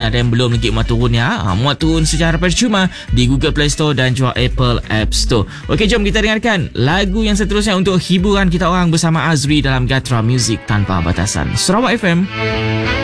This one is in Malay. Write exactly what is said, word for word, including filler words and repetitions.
ada yang belum lagi muat turun ya. Ha, muat turun secara percuma di Google Play Store dan juga Apple App Store. Okey, jom kita dengarkan lagu yang seterusnya untuk hiburan kita orang bersama Azri dalam Gatra Music Tanpa Batasan Sarawak F M.